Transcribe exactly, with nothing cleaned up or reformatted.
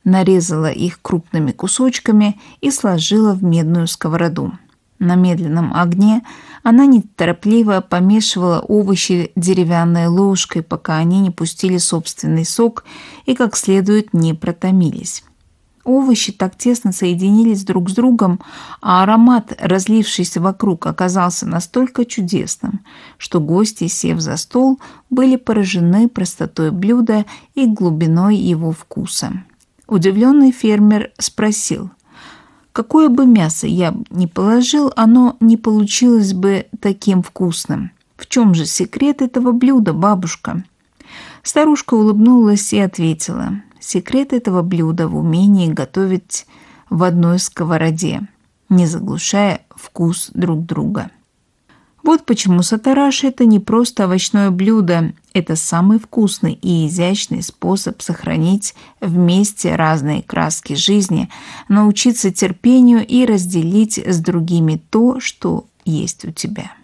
нарезала их крупными кусочками и сложила в медную сковороду. На медленном огне она неторопливо помешивала овощи деревянной ложкой, пока они не пустили собственный сок и как следует не протомились. Овощи так тесно соединились друг с другом, а аромат, разлившийся вокруг, оказался настолько чудесным, что гости, сев за стол, были поражены простотой блюда и глубиной его вкуса. Удивленный фермер спросил: «Какое бы мясо я ни положил, оно не получилось бы таким вкусным. В чем же секрет этого блюда, бабушка?» Старушка улыбнулась и ответила: «Секрет этого блюда в умении готовить в одной сковороде, не заглушая вкус друг друга». Вот почему сатараш – это не просто овощное блюдо, это самый вкусный и изящный способ сохранить вместе разные краски жизни, научиться терпению и разделить с другими то, что есть у тебя.